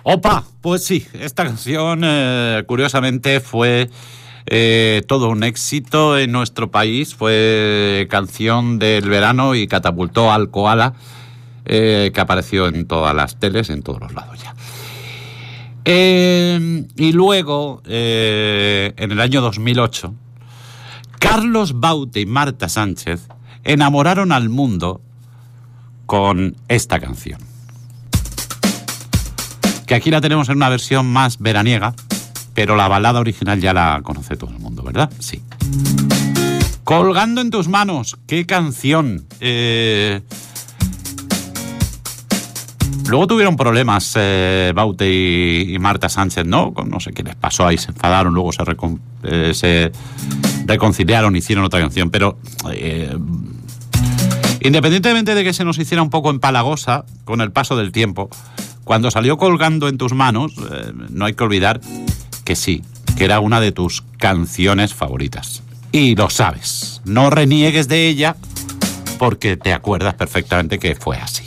Opa, pues sí, esta canción curiosamente fue todo un éxito en nuestro país, fue canción del verano y catapultó al koala, que apareció en todas las teles, en todos los lados ya. Y luego, en el año 2008, Carlos Baute y Marta Sánchez enamoraron al mundo con esta canción, que aquí la tenemos en una versión más veraniega, pero la balada original ya la conoce todo el mundo, ¿verdad? Sí. Colgando en tus manos, qué canción. Luego tuvieron problemas Baute y Marta Sánchez, ¿no? No sé qué les pasó ahí, se enfadaron, luego se reconciliaron, hicieron otra canción, pero independientemente de que se nos hiciera un poco empalagosa con el paso del tiempo, cuando salió Colgando en tus manos, no hay que olvidar que sí, que era una de tus canciones favoritas. Y lo sabes, no reniegues de ella porque te acuerdas perfectamente que fue así.